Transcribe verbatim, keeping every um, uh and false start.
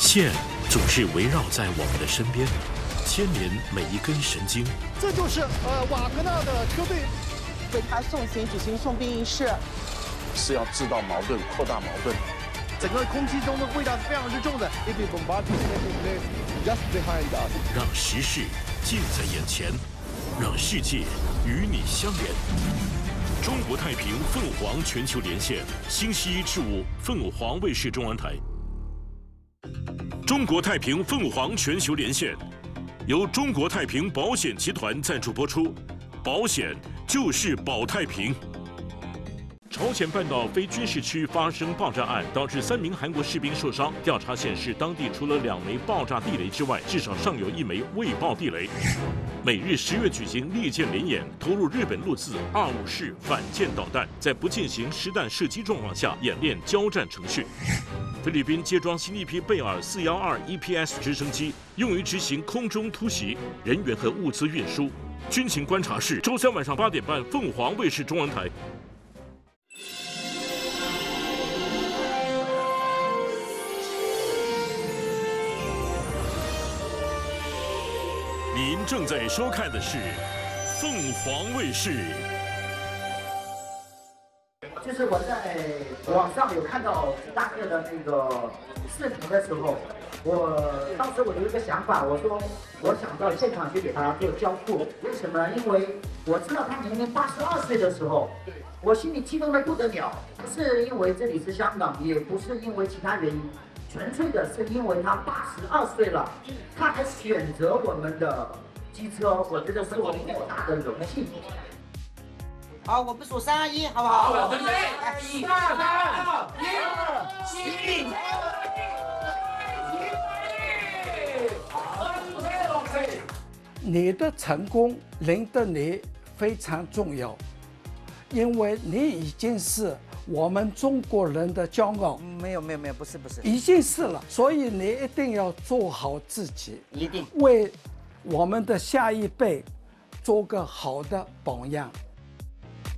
线总是围绕在我们的身边，牵连每一根神经。 这就是呃瓦格纳的车队为他送行举行送殡仪式， 是要制造矛盾、扩大矛盾。 整个空气中的味道是非常之重的。If the bombardment taking place just behind us， 让时事近在眼前，让世界与你相连。中国太平凤凰全球连线，星期一至五凤凰卫视中文台。中国太平凤凰全球连线，由中国太平保险集团赞助播出，保险就是保太平。朝鲜半岛非军事区发生爆炸案，导致三名韩国士兵受伤。调查显示，当地除了两枚爆炸地雷之外，至少尚有一枚未爆地雷。美日十月举行利剑联演，投入日本陆自二五式反舰导弹，在不进行实弹射击状况下演练交战程序。菲律宾接装新一批贝尔四幺二 E P S 直升机，用于执行空中突袭、人员和物资运输。军情观察室，周三晚上八点半，凤凰卫视中文台。您正在收看的是凤凰卫视。 就是我在网上有看到大哥的那个视频的时候，我当时我有一个想法，我说我想到现场去给他做交付。为什么呢？因为我知道他明年八十二岁的时候，我心里激动得不得了。不是因为这里是香港，也不是因为其他原因，纯粹的是因为他八十二岁了，他还选择我们的机车，我觉得是我莫大的荣幸。好，我们数三二一，好不好？好，准备，一、二、三、一、二、一。 你的成功令得你非常重要，因为你已经是我们中国人的骄傲。 没有没有没有，不是不是， 已经是了，所以你一定要做好自己， 一定为我们的下一辈做个好的榜样。